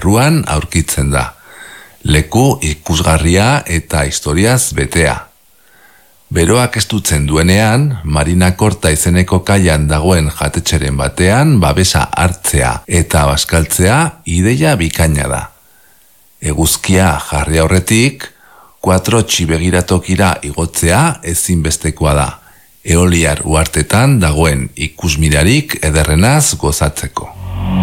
barruan aurkitzen da. Leku ikusgarria eta historiaz betea. Beroak estutzen duenean, Marina Korta izeneko kaian dagoen jatetxeren batean babesa hartzea eta bazkaltzea ideia bikaina da. Eguzkia jarri aurretik, 4 begiratokira igotzea ezinbestekoa da, Eoliar uhartetan dagoen ikusmirarik ederrenaz gozatzeko.